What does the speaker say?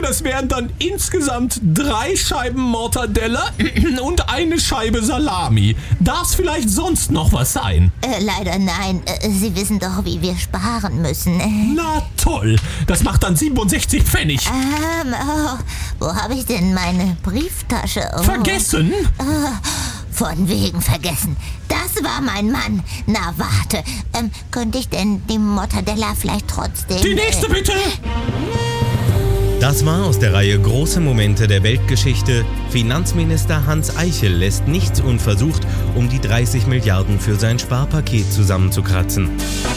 das wären dann insgesamt 3 Scheiben Mortadella und eine Scheibe Salami. Darf's vielleicht sonst noch was sein? Leider nein. Sie wissen doch, wie wir sparen müssen. Na toll, das macht dann 67 Pfennig. Wo habe ich denn meine Brieftasche? Vergessen? Von wegen vergessen. Das war mein Mann. Na, warte. Könnte ich denn die Mortadella vielleicht trotzdem... Die nächste bitte! Das war aus der Reihe Große Momente der Weltgeschichte. Finanzminister Hans Eichel lässt nichts unversucht, um die 30 Milliarden für sein Sparpaket zusammenzukratzen.